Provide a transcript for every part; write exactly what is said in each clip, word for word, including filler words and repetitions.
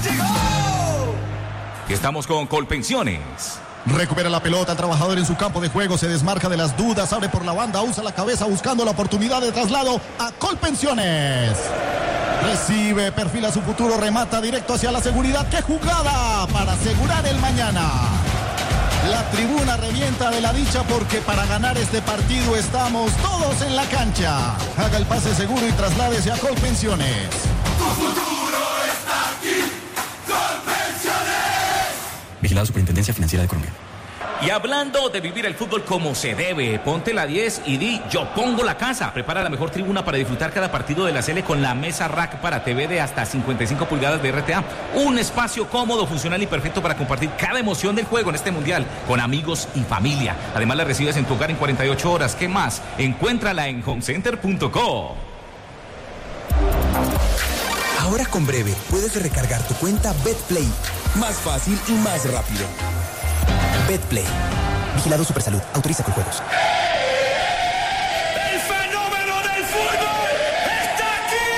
llegó! Y estamos con Colpensiones. Recupera la pelota, el trabajador en su campo de juego, se desmarca de las dudas, abre por la banda, usa la cabeza buscando la oportunidad de traslado a Colpensiones. Recibe, perfila su futuro, remata directo hacia la seguridad. ¡Qué jugada para asegurar el mañana! La tribuna revienta de la dicha porque para ganar este partido estamos todos en la cancha. Haga el pase seguro y trasládese a Colpensiones. Tu futuro está aquí. Colpensiones. Vigilado Superintendencia Financiera de Colombia. Y hablando de vivir el fútbol como se debe, ponte la diez y di yo pongo la casa. Prepara la mejor tribuna para disfrutar cada partido de la Sele con la mesa rack para T V de hasta cincuenta y cinco pulgadas de R T A. Un espacio cómodo, funcional y perfecto para compartir cada emoción del juego en este mundial con amigos y familia. Además la recibes en tu hogar en cuarenta y ocho horas. ¿Qué más? Encuéntrala en homecenter punto co. Ahora con Breve puedes recargar tu cuenta BetPlay. Más fácil y más rápido. BetPlay. Vigilado Supersalud. Autoriza con juegos. ¡El fenómeno del fútbol está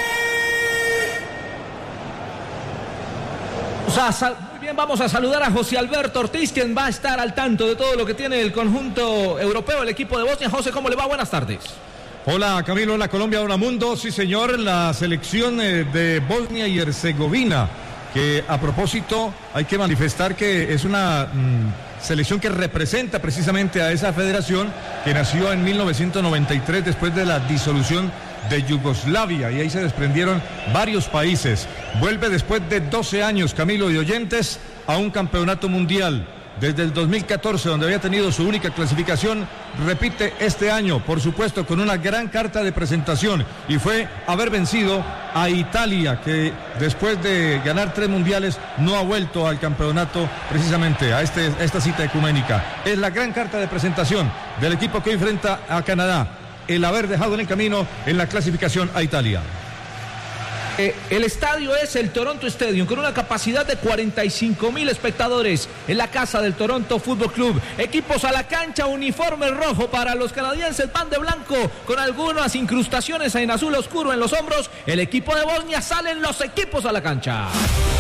aquí! O sea, sal- muy bien, vamos a saludar a José Alberto Ortiz, quien va a estar al tanto de todo lo que tiene el conjunto europeo, el equipo de Bosnia. José, ¿cómo le va? Buenas tardes. Hola Camilo, hola Colombia, hola mundo. Sí señor, la selección eh, de Bosnia y Herzegovina, que a propósito hay que manifestar que es una mmm, selección que representa precisamente a esa federación que nació en mil novecientos noventa y tres después de la disolución de Yugoslavia, y ahí se desprendieron varios países. Vuelve después de doce años, Camilo y oyentes, a un campeonato mundial. Desde el dos mil catorce, donde había tenido su única clasificación, repite este año, por supuesto, con una gran carta de presentación, y fue haber vencido a Italia, que después de ganar tres mundiales no ha vuelto al campeonato, precisamente a, este, a esta cita ecuménica. Es la gran carta de presentación del equipo que enfrenta a Canadá, el haber dejado en el camino en la clasificación a Italia. Eh, el estadio es el Toronto Stadium, con una capacidad de cuarenta y cinco mil espectadores en la casa del Toronto Football Club. Equipos a la cancha, uniforme rojo para los canadienses, pan de blanco con algunas incrustaciones en azul oscuro en los hombros. El equipo de Bosnia, salen los equipos a la cancha.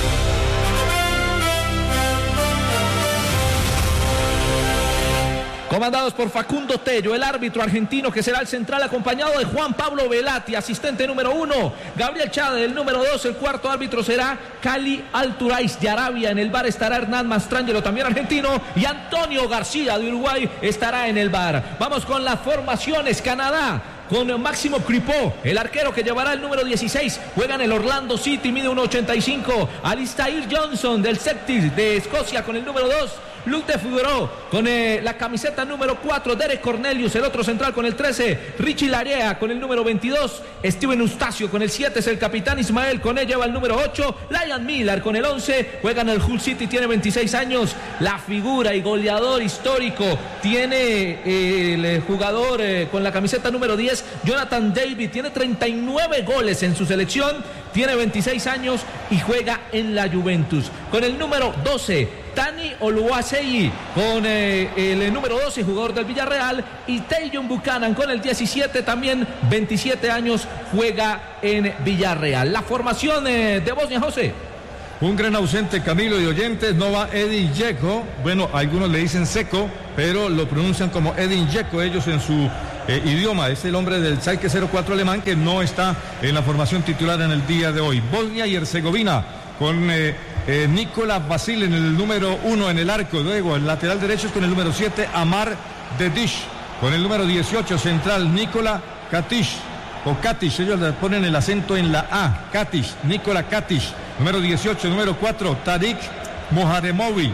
Comandados por Facundo Tello, el árbitro argentino que será el central, acompañado de Juan Pablo Velati, asistente número uno, Gabriel Chade, el número dos, el cuarto árbitro será Cali Alturaiz de Arabia, en el bar estará Hernán Mastrangelo, también argentino, y Antonio García de Uruguay estará en el bar. Vamos con las formaciones. Canadá con Máximo Cripó, el arquero que llevará el número dieciséis, juega en el Orlando City, mide uno ochenta y cinco. Alistair Johnson del Celtic de Escocia con el número dos. Luc de Figueroa con eh, la camiseta número cuatro, Derek Cornelius, el otro central con el trece, Richie Larea con el número veintidós, Steven Eustacio con el siete, es el capitán. Ismael Koné lleva el número ocho, Liam Miller con el once, juega en el Hull City, tiene veintiséis años, la figura y goleador histórico tiene eh, el jugador eh, con la camiseta número diez, Jonathan David, tiene treinta y nueve goles en su selección, tiene veintiséis años y juega en la Juventus. Con el número doce, Tani Oluwaseyi con eh, el número doce, jugador del Villarreal, y Tayon Buchanan con el diecisiete, también veintisiete años, juega en Villarreal. La formación eh, de Bosnia, José. Un gran ausente, Camilo y oyentes, no va Edin Dzeko, bueno, algunos le dicen Seco, pero lo pronuncian como Edin Dzeko, ellos en su eh, idioma. Es el hombre del Schalke cero cuatro alemán que no está en la formación titular en el día de hoy. Bosnia y Herzegovina con eh, eh, Nicolas Vasil en el número uno en el arco, luego el lateral derecho es con el número siete, Amar Dedić, con el número dieciocho, central Nikola Katic, o Katic, ellos le ponen el acento en la A, Katic, Nikola Katic, número dieciocho, número cuatro, Tarik Muharemovic,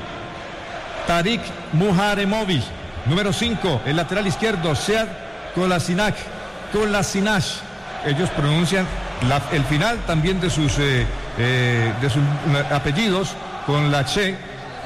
Tarik Muharemovic, número cinco, el lateral izquierdo, Sead Kolasinac, Kolasinac, ellos pronuncian la, el final también de sus eh, eh, de sus apellidos con la che,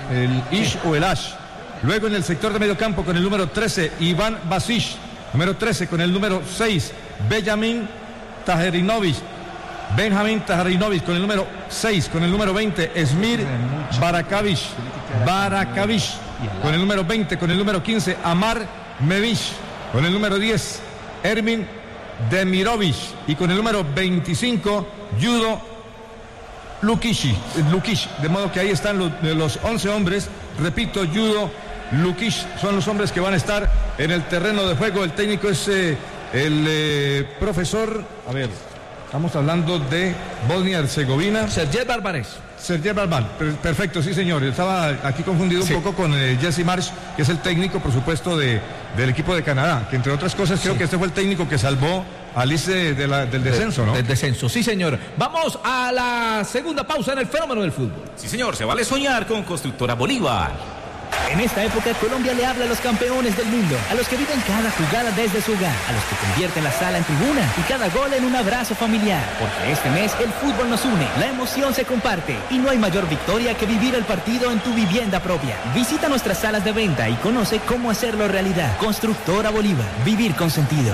el ish o el ash. Luego en el sector de medio campo con el número trece, Iván Basic, número trece, con el número seis, Benjamin Taherinovic, Benjamin Taherinovic, con el número seis, con el número veinte, Esmir Barakavic, Barakavic, con el número veinte, con el número quince, Amar Mevic, con el número diez, Ermin Demirovic, y con el número veinticinco, Judo Lukic, Lukic, de modo que ahí están los, los once hombres, repito, Judo, Lukic, son los hombres que van a estar en el terreno de juego. El técnico es eh, el eh, profesor, a ver, estamos hablando de Bosnia-Herzegovina. Sergej Barbarez. Sergej Barbarez, perfecto, sí señor, estaba aquí confundido sí. un poco con eh, Jesse Marsh, que es el técnico, por supuesto, de, del equipo de Canadá, que entre otras cosas creo sí. que este fue el técnico que salvó a Alice de, de la, del descenso, ¿no? Del descenso, sí señor. Vamos a la segunda pausa en el fenómeno del fútbol. Sí señor, se vale soñar con Constructora Bolívar. En esta época, Colombia le habla a los campeones del mundo, a los que viven cada jugada desde su hogar, a los que convierten la sala en tribuna y cada gol en un abrazo familiar. Porque este mes el fútbol nos une, la emoción se comparte y no hay mayor victoria que vivir el partido en tu vivienda propia. Visita nuestras salas de venta y conoce cómo hacerlo realidad. Constructora Bolívar, vivir con sentido.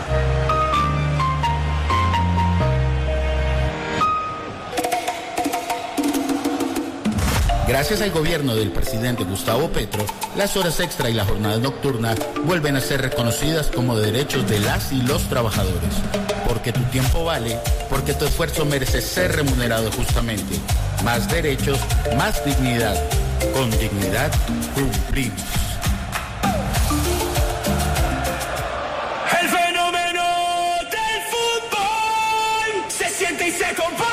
Gracias al gobierno del presidente Gustavo Petro, las horas extra y la jornada nocturna vuelven a ser reconocidas como derechos de las y los trabajadores. Porque tu tiempo vale, porque tu esfuerzo merece ser remunerado justamente. Más derechos, más dignidad. Con dignidad cumplimos. El fenómeno del fútbol se siente y se comparte.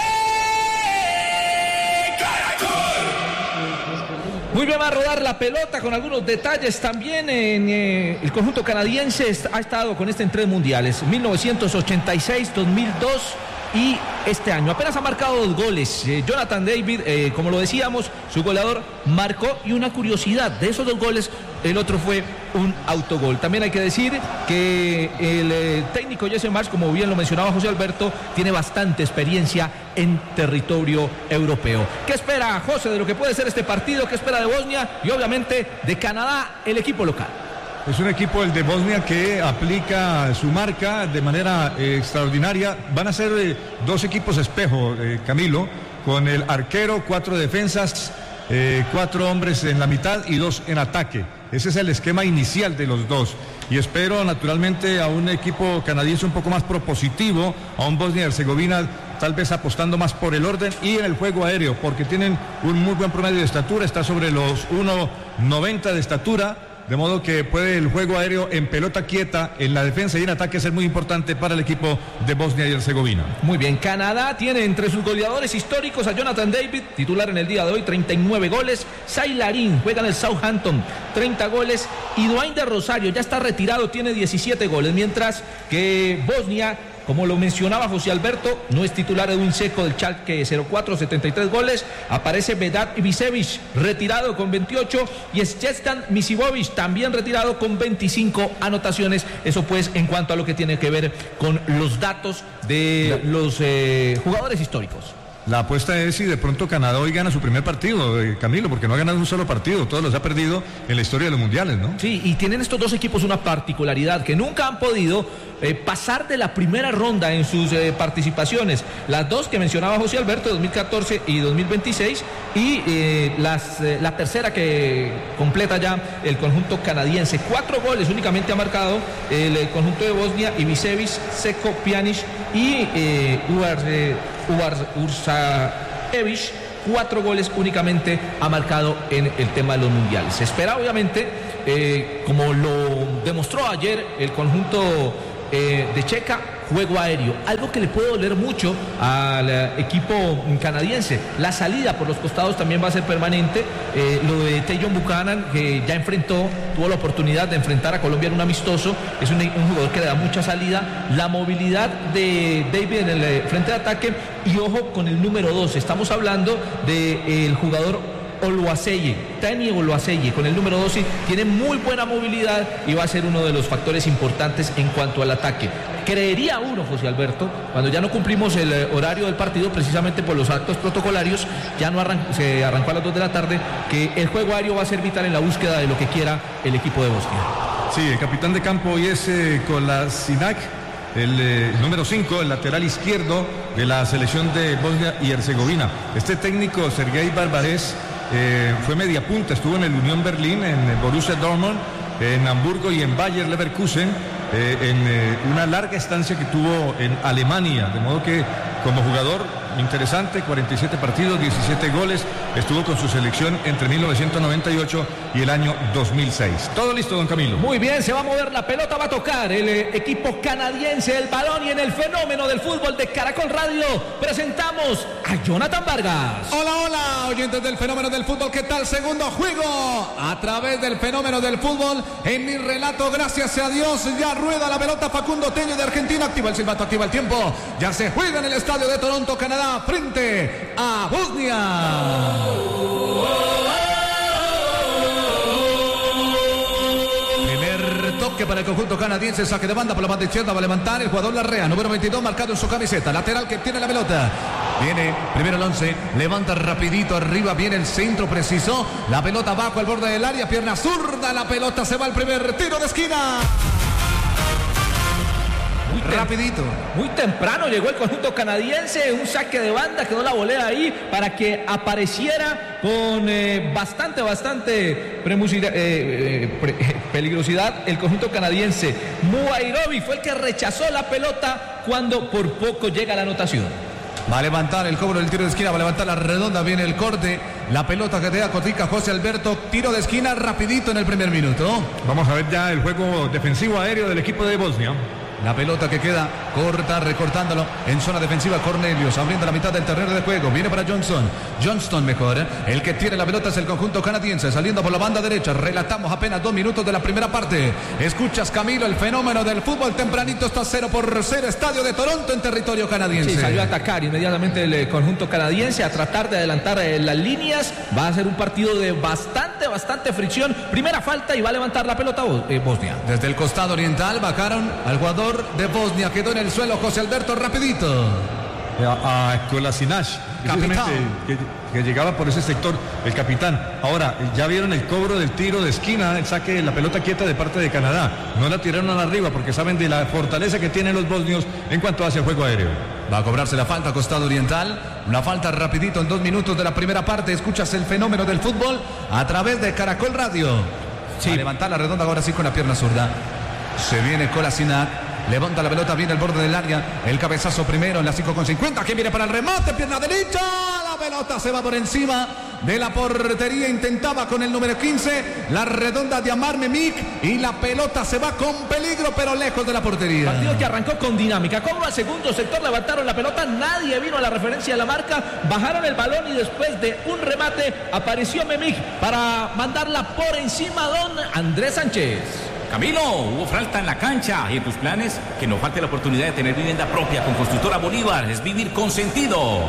Muy bien, va a rodar la pelota con algunos detalles también. En eh, el conjunto canadiense ha estado con este en tres mundiales, mil novecientos ochenta y seis, dos mil dos y este año. Apenas ha marcado dos goles. Eh, Jonathan David, eh, como lo decíamos, su goleador marcó, y una curiosidad, de esos dos goles, el otro fue un autogol. También hay que decir que el eh, técnico Jesse Marsh, como bien lo mencionaba José Alberto, tiene bastante experiencia en territorio europeo. ¿Qué espera José de lo que puede ser este partido? ¿Qué espera de Bosnia? Y obviamente de Canadá, el equipo local. Es un equipo, el de Bosnia, que aplica su marca de manera eh, extraordinaria. Van a ser eh, dos equipos espejo, eh, Camilo, con el arquero, cuatro defensas, eh, cuatro hombres en la mitad y dos en ataque. Ese es el esquema inicial de los dos. Y espero naturalmente a un equipo canadiense un poco más propositivo, a un Bosnia-Herzegovina tal vez apostando más por el orden y en el juego aéreo, porque tienen un muy buen promedio de estatura, está sobre los uno noventa de estatura. De modo que puede el juego aéreo en pelota quieta, en la defensa y en ataque ser muy importante para el equipo de Bosnia y Herzegovina. Muy bien, Canadá tiene entre sus goleadores históricos a Jonathan David, titular en el día de hoy, treinta y nueve goles. Sai Larin juega en el Southampton, treinta goles. Y Dwayne de Rosario ya está retirado, tiene diecisiete goles. Mientras que Bosnia, como lo mencionaba José Alberto, no es titular Edwin Seco del Schalke cero cuatro, setenta y tres goles. Aparece Vedat Ibisevic, retirado con veintiocho. Y Stjestan Misibovic, también retirado con veinticinco anotaciones. Eso pues en cuanto a lo que tiene que ver con los datos de los eh, jugadores históricos. La apuesta es si de pronto Canadá hoy gana su primer partido, eh, Camilo, porque no ha ganado un solo partido, todos los ha perdido en la historia de los mundiales, ¿no? Sí, y tienen estos dos equipos una particularidad, que nunca han podido eh, pasar de la primera ronda en sus eh, participaciones. Las dos que mencionaba José Alberto, dos mil catorce y dos mil veintiséis, y eh, las, eh, la tercera que completa ya el conjunto canadiense. Cuatro goles únicamente ha marcado el, el conjunto de Bosnia, Ibisevic, Seco, Pjanic y eh, Uar, eh, Ursaevich, cuatro goles únicamente ha marcado en el tema de los mundiales. Se espera obviamente, eh, como lo demostró ayer el conjunto eh, de Checa, juego aéreo, algo que le puede doler mucho al eh, equipo canadiense. La salida por los costados también va a ser permanente. Eh, lo de Tajon Buchanan, que ya enfrentó, tuvo la oportunidad de enfrentar a Colombia en un amistoso, es un, un jugador que le da mucha salida. La movilidad de David en el eh, frente de ataque, y ojo con el número doce, estamos hablando del jugador Oluwaseye, Tani Oluwaseye, con el número doce, tiene muy buena movilidad y va a ser uno de los factores importantes en cuanto al ataque. Creería uno, José Alberto, cuando ya no cumplimos el eh, horario del partido, precisamente por los actos protocolarios, ya no arran se arrancó a las dos de la tarde, que el juego aéreo va a ser vital en la búsqueda de lo que quiera el equipo de Bosnia. Sí, el capitán de campo hoy es eh, Kolasinac, el eh, número cinco, el lateral izquierdo de la selección de Bosnia y Herzegovina. Este técnico, Sergej Barbarez, Eh, fue media punta, estuvo en el Unión Berlín, en el Borussia Dortmund, en Hamburgo y en Bayer Leverkusen, eh, en eh, una larga estancia que tuvo en Alemania, de modo que como jugador interesante, cuarenta y siete partidos, diecisiete goles. Estuvo con su selección entre mil novecientos noventa y ocho y el año dos mil seis. Todo listo, don Camilo. Muy bien, se va a mover la pelota, va a tocar el eh, equipo canadiense el balón, y en el fenómeno del fútbol de Caracol Radio presentamos a Jonathan Vargas. Hola, hola, oyentes del fenómeno del fútbol, ¿qué tal? Segundo juego a través del fenómeno del fútbol. En mi relato, gracias a Dios, ya rueda la pelota. Facundo Teño de Argentina activa el silbato, activa el tiempo. Ya se juega en el estadio de Toronto, Canadá, frente a Bosnia. Que para el conjunto canadiense, saque de banda por la banda izquierda, va a levantar el jugador Larrea, número veintidós, marcado en su camiseta, lateral que tiene la pelota. Viene primero el once, levanta rapidito arriba, viene el centro preciso, la pelota abajo al borde del área, pierna zurda, la pelota se va al primer tiro de esquina. Muy rapidito. Muy temprano llegó el conjunto canadiense, un saque de banda, quedó la volea ahí para que apareciera con eh, bastante, bastante premusidad, eh, eh, pre, eh, peligrosidad el conjunto canadiense. Muairovic fue el que rechazó la pelota cuando por poco llega la anotación. Va a levantar el cobro del tiro de esquina, va a levantar la redonda, viene el corte, la pelota que te da Cotica José Alberto, tiro de esquina rapidito en el primer minuto. Vamos a ver ya el juego defensivo aéreo del equipo de Bosnia. La pelota que queda corta, recortándolo en zona defensiva. Cornelius abriendo la mitad del terreno de juego. Viene para Johnson. Johnston mejor. El que tiene la pelota es el conjunto canadiense. Saliendo por la banda derecha. Relatamos apenas dos minutos de la primera parte. Escuchas, Camilo, el fenómeno del fútbol. Tempranito está cero por cero. Estadio de Toronto en territorio canadiense. Sí, salió a atacar inmediatamente el conjunto canadiense, a tratar de adelantar las líneas. Va a ser un partido de bastante, bastante fricción. Primera falta y va a levantar la pelota eh, Bosnia. Desde el costado oriental bajaron al jugador de Bosnia, quedó en el suelo José Alberto rapidito. A, a Kolasinac, que, que llegaba por ese sector, el capitán. Ahora, ya vieron el cobro del tiro de esquina, el saque de la pelota quieta de parte de Canadá. No la tiraron a arriba porque saben de la fortaleza que tienen los bosnios en cuanto hace el juego aéreo. Va a cobrarse la falta, costado oriental. Una falta rapidito en dos minutos de la primera parte. Escuchas el fenómeno del fútbol a través de Caracol Radio. Sí. Va a levantar la redonda ahora sí con la pierna zurda. Se viene Kolasinac. Levanta la pelota, viene al borde del área. El cabezazo primero en la cinco con cincuenta. Que viene para el remate, pierna derecha. La pelota se va por encima de la portería. Intentaba con el número quince. La redonda de Amar Memik. Y la pelota se va con peligro, pero lejos de la portería. Partido que arrancó con dinámica. Como al segundo sector levantaron la pelota. Nadie vino a la referencia de la marca. Bajaron el balón y después de un remate apareció Memik para mandarla por encima a don Andrés Sánchez. Camilo, hubo falta en la cancha y en tus planes que no falte la oportunidad de tener vivienda propia con Constructora Bolívar. Es vivir con sentido.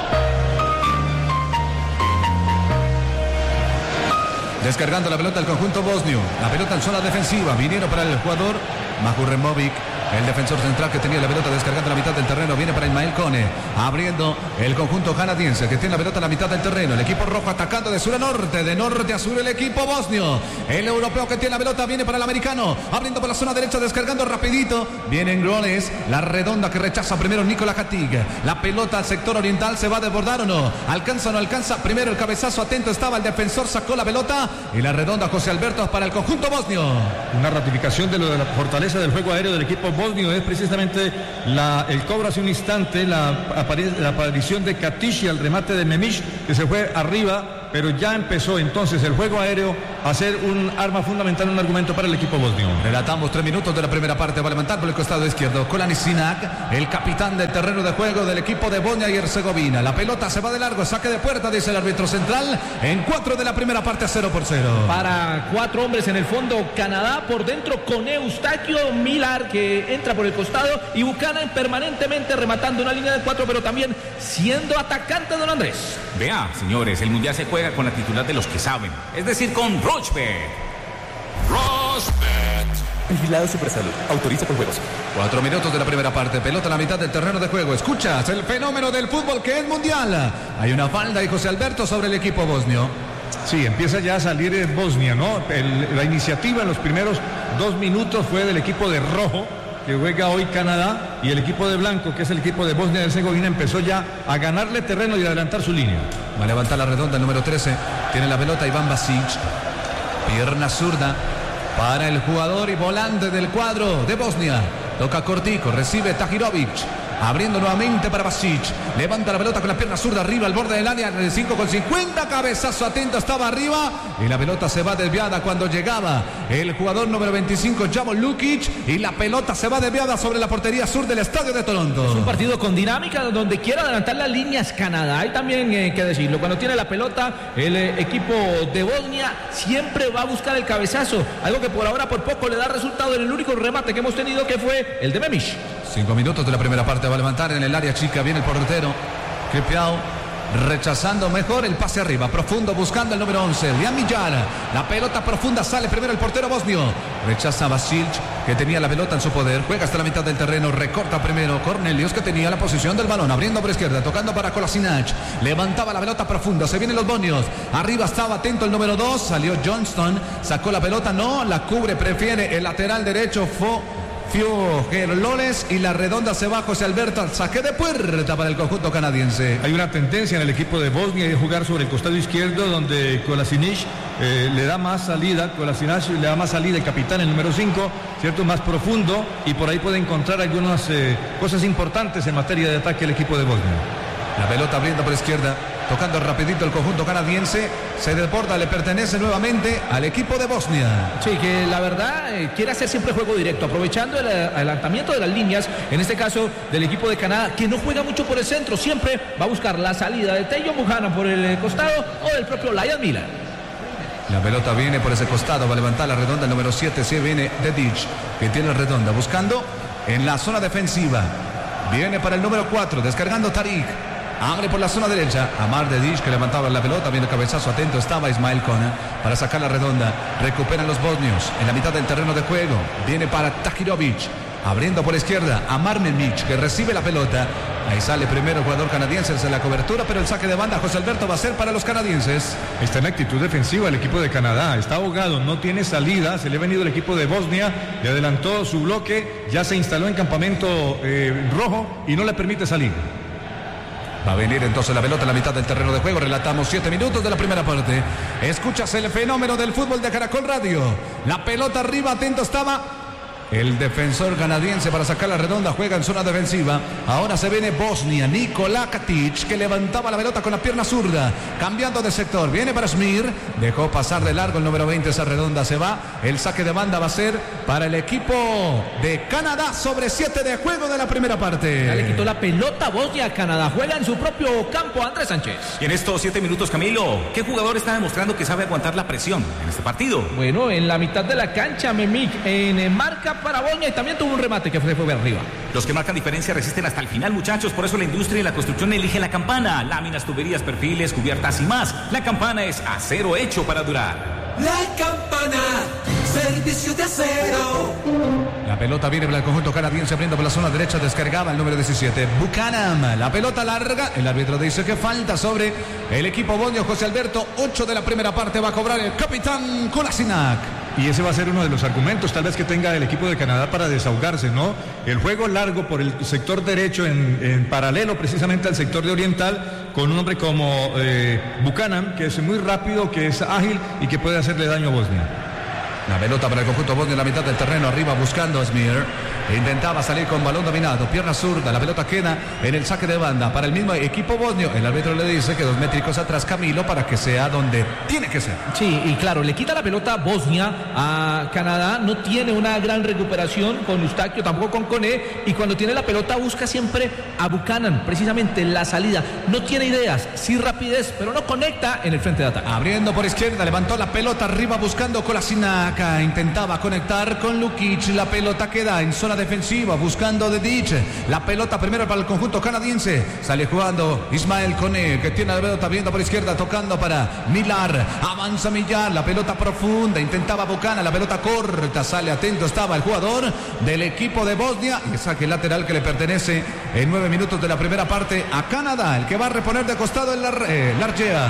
Descargando la pelota al conjunto bosnio. La pelota en zona defensiva. Vinieron para el jugador Mahurremovic. El defensor central que tenía la pelota descargando la mitad del terreno. Viene para Ismael Kone. Abriendo el conjunto canadiense que tiene la pelota en la mitad del terreno. El equipo rojo atacando de sur a norte. De norte a sur el equipo bosnio. El europeo que tiene la pelota viene para el americano. Abriendo por la zona derecha, descargando rapidito. Vienen Groles. La redonda que rechaza primero Nikola Katic. La pelota al sector oriental. ¿Se va a desbordar o no? ¿Alcanza o no alcanza? Primero el cabezazo. Atento estaba el defensor. Sacó la pelota. Y la redonda José Alberto para el conjunto bosnio. Una ratificación de lo de la fortaleza del juego aéreo del equipo bosnio es precisamente la, el cobro hace un instante, la, la aparición de Katishi al remate de Memik, que se fue arriba, pero ya empezó entonces el juego aéreo a ser un arma fundamental, un argumento para el equipo bosnio. Relatamos tres minutos de la primera parte. Va a levantar por el costado izquierdo Kolasinac, el capitán del terreno de juego del equipo de Bosnia y Herzegovina. La pelota se va de largo, saque de puerta, dice el árbitro central, en cuatro de la primera parte, cero por cero. Para cuatro hombres en el fondo, Canadá por dentro con Eustaquio Milar, que entra por el costado, y Buchanan permanentemente rematando una línea de cuatro, pero también siendo atacante, don Andrés. Vea, señores, el mundial se juega con la titular de los que saben, es decir, con Rochbet. Rochbet. Vigilado Supersalud. Autoriza con juegos. Cuatro minutos de la primera parte. Pelota a la mitad del terreno de juego. Escuchas el fenómeno del fútbol que es mundial. Hay una falda y José Alberto sobre el equipo bosnio. Sí, empieza ya a salir en Bosnia, ¿no? El, la iniciativa en los primeros dos minutos fue del equipo de rojo, que juega hoy Canadá, y el equipo de blanco, que es el equipo de Bosnia y Herzegovina, empezó ya a ganarle terreno y adelantar su línea. Va a levantar la redonda el número trece. Tiene la pelota Iván Basic. Pierna zurda para el jugador y volante del cuadro de Bosnia. Toca cortico, recibe Tahirovic. Abriendo nuevamente para Basic. Levanta la pelota con la pierna zurda arriba al borde del área. cinco con cincuenta. Cabezazo atento. Estaba arriba. Y la pelota se va desviada cuando llegaba el jugador número veinticinco, Javo Lukic. Y la pelota se va desviada sobre la portería sur del estadio de Toronto. Es un partido con dinámica donde quiere adelantar las líneas Canadá. Hay también eh, que decirlo. Cuando tiene la pelota, el eh, equipo de Bosnia siempre va a buscar el cabezazo. Algo que por ahora por poco le da resultado en el único remate que hemos tenido, que fue el de Memic. Cinco minutos de la primera parte. Va a levantar en el área chica. Viene el portero Kripiao, rechazando mejor el pase arriba, profundo, buscando el número once, Liam Millar. La pelota profunda, sale primero el portero bosnio. Rechaza a Basic, que tenía la pelota en su poder. Juega hasta la mitad del terreno, recorta primero Cornelius, que tenía la posición del balón, abriendo por izquierda, tocando para Kolasinac. Levantaba la pelota profunda, se vienen los bosnios. Arriba estaba atento el número dos, salió Johnston, sacó la pelota, no, la cubre, prefiere el lateral derecho, Fo Fio Gerlones, y la redonda se va José Alberto al saque de puerta para el conjunto canadiense. Hay una tendencia en el equipo de Bosnia de jugar sobre el costado izquierdo, donde Kolasinac eh, le da más salida, Kolasinac le da más salida, el capitán, el número cinco, cierto, más profundo, y por ahí puede encontrar algunas eh, cosas importantes en materia de ataque el equipo de Bosnia. La pelota abriendo por izquierda, tocando rapidito el conjunto canadiense, se desborda, le pertenece nuevamente al equipo de Bosnia. Sí, que la verdad eh, quiere hacer siempre juego directo, aprovechando el adelantamiento de las líneas, en este caso del equipo de Canadá, que no juega mucho por el centro, siempre va a buscar la salida de Teijo Buchanan por el costado o del propio Liam Millar. La pelota viene por ese costado, va a levantar la redonda el número siete, sí viene Dedic, que tiene la redonda, buscando en la zona defensiva. Viene para el número cuatro, descargando Tariq. Abre por la zona derecha, Amar Dedic, que levantaba la pelota, viene el cabezazo, atento estaba Ismail Kona para sacar la redonda. Recuperan los bosnios en la mitad del terreno de juego. Viene para Tahirovic, abriendo por la izquierda, Amar Memic, que recibe la pelota. Ahí sale primero el jugador canadiense en la cobertura, pero el saque de banda, José Alberto, va a ser para los canadienses. Está en actitud defensiva el equipo de Canadá, está ahogado, no tiene salida, se le ha venido el equipo de Bosnia, le adelantó su bloque, ya se instaló en campamento eh, rojo y no le permite salir. Va a venir entonces la pelota en la mitad del terreno de juego. Relatamos siete minutos de la primera parte. Escuchas el fenómeno del fútbol de Caracol Radio. La pelota arriba, atento estaba el defensor canadiense para sacar la redonda. Juega en zona defensiva. Ahora se viene Bosnia. Nikola Katic, que levantaba la pelota con la pierna zurda, cambiando de sector. Viene para Smir. Dejó pasar de largo el número veinte. Esa redonda se va. El saque de banda va a ser para el equipo de Canadá sobre siete de juego de la primera parte. Ya le quitó la pelota Bosnia a Canadá. Juega en su propio campo Andrés Sánchez. Y en estos siete minutos, Camilo, ¿qué jugador está demostrando que sabe aguantar la presión en este partido? Bueno, en la mitad de la cancha, Memic en marca para Bosnia, y también tuvo un remate que fue, fue arriba. Los que marcan diferencia resisten hasta el final, muchachos. Por eso la industria y la construcción elige La Campana. Láminas, tuberías, perfiles, cubiertas y más. La Campana es acero hecho para durar. La Campana, servicio de acero. La pelota viene para el conjunto canadiense, abriendo por la zona derecha, descargaba el número diecisiete, Buchanan. La pelota larga, el árbitro dice que falta sobre el equipo bosnio. José Alberto, ocho de la primera parte va a cobrar el capitán Kolasinac. Y ese va a ser uno de los argumentos tal vez que tenga el equipo de Canadá para desahogarse, ¿no? El juego largo por el sector derecho en, en paralelo precisamente al sector de oriental, con un hombre como eh, Buchanan, que es muy rápido, que es ágil y que puede hacerle daño a Bosnia. La pelota para el conjunto bosnio en la mitad del terreno, arriba buscando a Smir. Intentaba salir con balón dominado, pierna zurda, la pelota queda en el saque de banda para el mismo equipo bosnio. El árbitro le dice que dos métricos atrás, Camilo, para que sea donde tiene que ser. Sí, y claro, le quita la pelota Bosnia a Canadá, no tiene una gran recuperación con Eustaquio, tampoco con Kone, y cuando tiene la pelota busca siempre a Buchanan, precisamente la salida. No tiene ideas, sí rapidez, pero no conecta en el frente de ataque. Abriendo por izquierda, levantó la pelota arriba buscando Kolasinac, intentaba conectar con Lukic, la pelota queda en zona defensiva buscando Dedic. La pelota primero para el conjunto canadiense, sale jugando Ismail Kone, que tiene la pelota viendo por izquierda, tocando para Millar, avanza Millar, la pelota profunda, intentaba Buchanan, la pelota corta, sale atento estaba el jugador del equipo de Bosnia, y saque lateral que le pertenece en nueve minutos de la primera parte a Canadá. El que va a reponer de costado el Lar eh, Largea,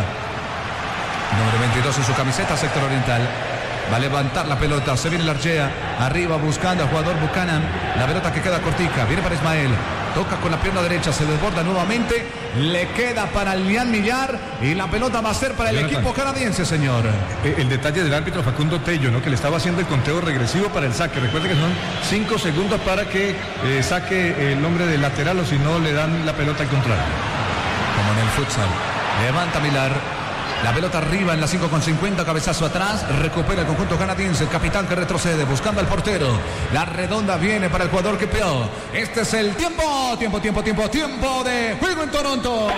número veintidós en su camiseta, sector oriental. Va a levantar la pelota, se viene Largea, arriba buscando al jugador Buchanan, la pelota que queda cortica, viene para Ismael, toca con la pierna derecha, se desborda nuevamente, le queda para Lian Millar y la pelota va a ser para el Jonathan, equipo canadiense, señor. El, el detalle del árbitro Facundo Tello, ¿no? Que le estaba haciendo el conteo regresivo para el saque. Recuerde que son cinco segundos para que eh, saque el hombre del lateral o si no le dan la pelota al contrario. Como en el futsal. Levanta Millar. La pelota arriba en la cinco con cincuenta, cabezazo atrás, recupera el conjunto canadiense, el capitán que retrocede, buscando al portero. La redonda viene para el jugador que peó. Este es el tiempo, tiempo, tiempo, tiempo, tiempo de juego en Toronto.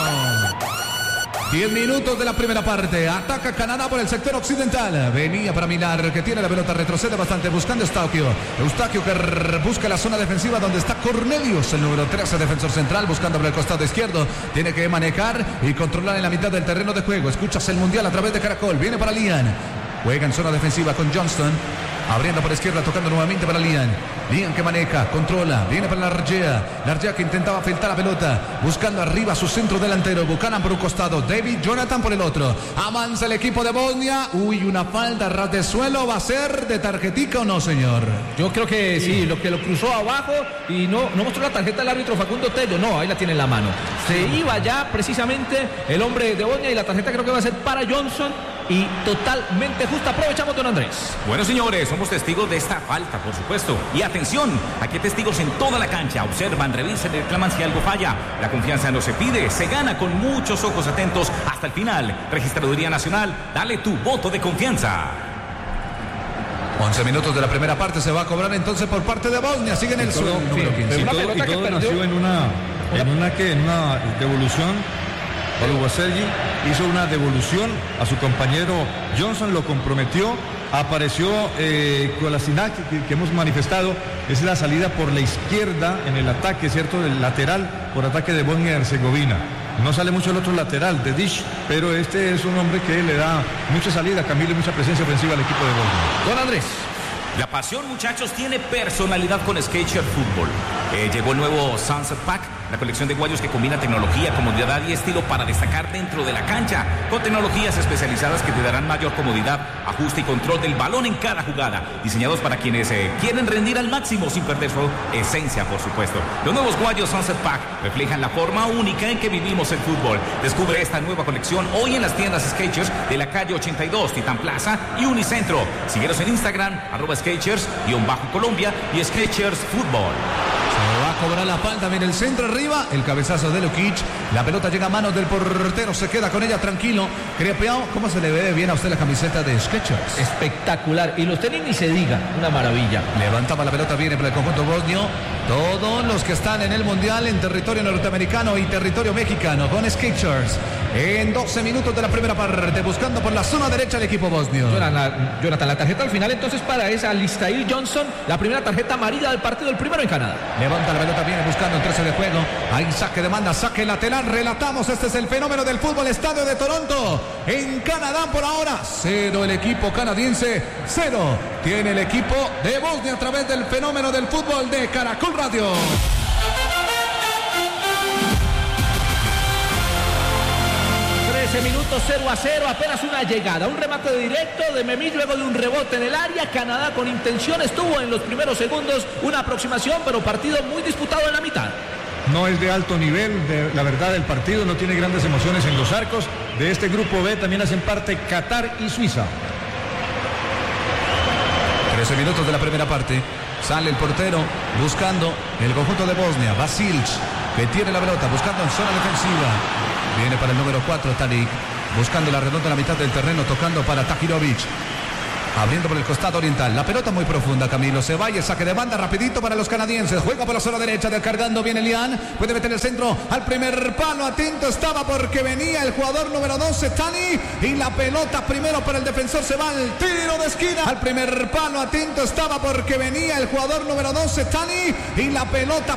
diez minutos de la primera parte. Ataca Canadá por el sector occidental. Venía para Millar, que tiene la pelota, retrocede bastante, buscando Eustaquio. Eustaquio que busca la zona defensiva donde está Cornelius, el número trece, defensor central, buscando por el costado izquierdo. Tiene que manejar y controlar en la mitad del terreno de juego. Escuchas el mundial a través de Caracol. Viene para Lian. Juega en zona defensiva con Johnston. Abriendo por izquierda, tocando nuevamente para Lian. Lian que maneja, controla, viene para Largea. Largea que intentaba filtrar la pelota, buscando arriba su centro delantero. Buchanan por un costado, David Jonathan por el otro. Avanza el equipo de Bosnia. Uy, una falta ras de suelo. ¿Va a ser de tarjetica o no, señor? Yo creo que sí, lo que lo cruzó abajo y no, no mostró la tarjeta del árbitro Facundo Tello. No, ahí la tiene en la mano. Se iba ya precisamente el hombre de Bosnia y la tarjeta creo que va a ser para Johnson. Y totalmente justa. Aprovechamos, don Andrés. Bueno, señores, somos testigos de esta falta, por supuesto. Y atención, aquí hay testigos en toda la cancha. Observan, revisan, reclaman si algo falla. La confianza no se pide, se gana con muchos ojos atentos hasta el final. Registraduría Nacional, dale tu voto de confianza. once minutos de la primera parte se va a cobrar entonces por parte de Bosnia. Sigue en el suelo número quince. Y todo, y todo nació en una, en una, ¿qué? En una devolución. Oluwaseyi hizo una devolución a su compañero Johnson, lo comprometió, apareció eh, Kolasinac, que, que hemos manifestado, es la salida por la izquierda en el ataque, ¿cierto? El lateral por ataque de Bosnia y Herzegovina. No sale mucho el otro lateral, de Dish, pero este es un hombre que le da mucha salida, Camilo, y mucha presencia ofensiva al equipo de Bosnia. Don Andrés. La pasión, muchachos, tiene personalidad con Skechers Fútbol. Eh, llegó el nuevo Sunset Pack, la colección de guayos que combina tecnología, comodidad y estilo para destacar dentro de la cancha, con tecnologías especializadas que te darán mayor comodidad, ajuste y control del balón en cada jugada, diseñados para quienes eh, quieren rendir al máximo sin perder su esencia, por supuesto. Los nuevos guayos Sunset Pack reflejan la forma única en que vivimos el fútbol. Descubre esta nueva colección hoy en las tiendas Skechers de la calle ochenta y dos, Titán Plaza y Unicentro. Síguenos en Instagram, arroba Skechers, guión bajo Colombia y Skechers Fútbol. Se va a cobrar la falta, viene el centro arriba, el cabezazo de Lukic, la pelota llega a manos del portero, se queda con ella tranquilo. Crepeao, ¿cómo se le ve bien a usted la camiseta de Skechers? Espectacular, y los tenis ni se diga, una maravilla. Levantaba la pelota, viene para el conjunto bosnio. Todos los que están en el mundial en territorio norteamericano y territorio mexicano con Skechers. En doce minutos de la primera parte, buscando por la zona derecha el equipo bosnio. Jonathan, Jonathan, la tarjeta al final entonces para esa Listair Johnson, la primera tarjeta amarilla del partido, el primero en Canadá. Levanta la pelota, viene buscando en trece de juego. Hay saque de banda, saque lateral. Relatamos, este es el fenómeno del fútbol, estadio de Toronto. En Canadá por ahora, cero el equipo canadiense, cero tiene el equipo de Bosnia a través del fenómeno del fútbol de Caracol Radio. trece minutos, cero a cero, apenas una llegada, un remate directo de Memí luego de un rebote en el área. Canadá con intención estuvo en los primeros segundos, una aproximación, pero partido muy disputado en la mitad. No es de alto nivel, de, la verdad, el partido no tiene grandes emociones en los arcos. De este grupo B también hacen parte Qatar y Suiza. trece minutos de la primera parte. Sale el portero buscando el conjunto de Bosnia. Vasilj, que tiene la pelota, buscando en zona defensiva. Viene para el número cuatro, Tadic. Buscando la redonda en la mitad del terreno, tocando para Tahirovic. Abriendo por el costado oriental. La pelota muy profunda, Camilo. Se vaya, saque de banda rapidito para los canadienses. Juega por la zona derecha, descargando viene Lian. Puede meter el centro al primer palo. Atento estaba porque venía el jugador número doce, Tani. Y la pelota primero para el defensor. Se va al tiro de esquina. Al primer palo, atento estaba porque venía el jugador número doce, Tani. Y la pelota